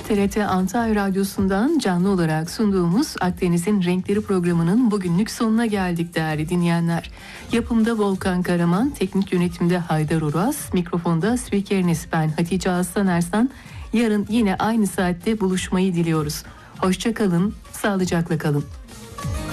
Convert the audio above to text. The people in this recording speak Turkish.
TRT Antalya Radyosu'ndan canlı olarak sunduğumuz Akdeniz'in Renkleri programının bugünlük sonuna geldik değerli dinleyenler. Yapımda Volkan Karaman, teknik yönetimde Haydar Uras, mikrofonda spikeriniz ben Hatice Aslan Ersan. Yarın yine aynı saatte buluşmayı diliyoruz. Hoşça kalın, sağlıcakla kalın.